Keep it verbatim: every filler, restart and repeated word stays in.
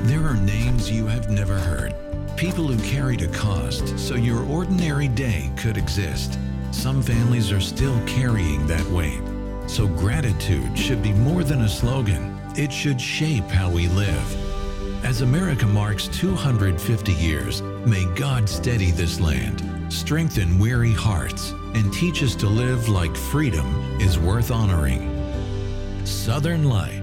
There are names you have never heard. People who carried a cost so your ordinary day could exist. Some families are still carrying that weight. So gratitude should be more than a slogan. It should shape how we live. As America marks two hundred fifty years, may God steady this land, strengthen weary hearts, and teach us to live like freedom is worth honoring. Southern Life.